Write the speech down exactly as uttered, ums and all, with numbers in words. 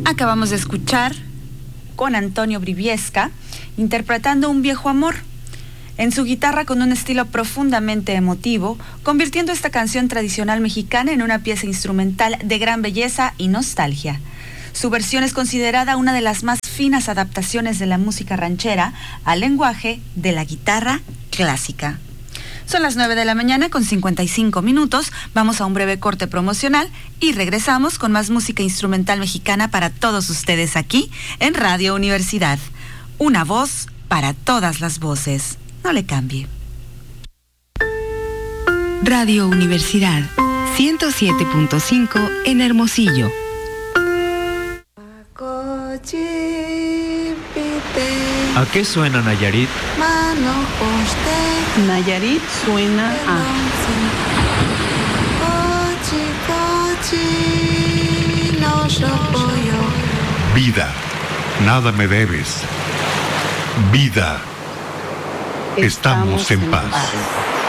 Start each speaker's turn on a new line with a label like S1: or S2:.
S1: Acabamos de escuchar con Antonio Briviesca interpretando Un viejo amor en su guitarra con un estilo profundamente emotivo, convirtiendo esta canción tradicional mexicana en una pieza instrumental de gran belleza y nostalgia. Su versión es considerada una de las más finas adaptaciones de la música ranchera al lenguaje de la guitarra clásica. Son las nueve de la mañana con cincuenta y cinco minutos. Vamos a un breve corte promocional y regresamos con más música instrumental mexicana para todos ustedes aquí en Radio Universidad. Una voz para todas las voces. No le cambie.
S2: Radio Universidad ciento siete punto cinco en Hermosillo.
S3: ¿A qué suena Nayarit?
S4: Nayarit suena a...
S5: Vida, nada me debes. Vida, estamos, estamos en paz. paz.